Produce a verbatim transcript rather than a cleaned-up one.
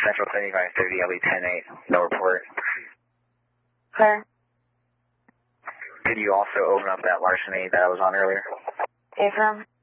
Central seventy-five thirty, L E ten eight, no report. Clear. Could you also open up that larceny that I was on earlier? Affirm.